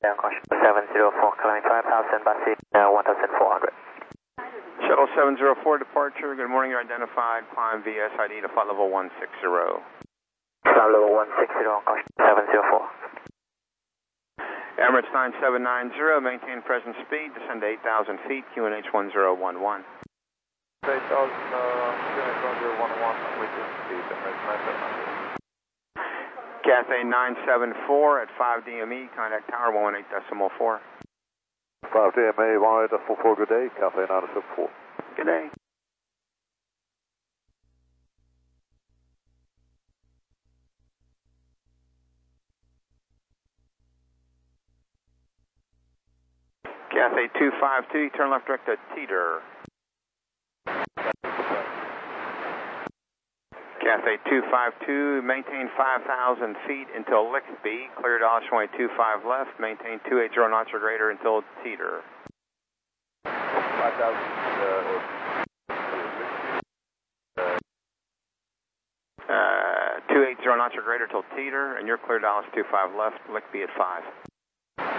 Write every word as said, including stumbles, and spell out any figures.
Down caution seven zero four, climbing five thousand, Basi, uh, one thousand four hundred. Shuttle seven zero four departure, good morning, you're identified, climb V S I D to flight level one six zero. Flight level one six zero, caution seven zero four. Emirates nine seven nine zero, maintain present speed, descend to eight thousand feet, Q N H one zero one one. eight thousand, uh, Q N H one zero one one, waiting speed, Emirates nine seven nine zero. Cathay nine seven four at five D M E, contact tower one one eight decimal four. five D M E, one eight decimal four, good day, Cathay nine seven four. Good day. Cathay two five two, turn left direct to Teeter. Cathay two five two, maintain five thousand feet until Lickby, clear to Osprey runway two five left, maintain two eighty knots or greater until Teeter. five thousand, uh, two eighty knots or greater till Teeter, and you're clear to Dallas two five left, Lickby at five.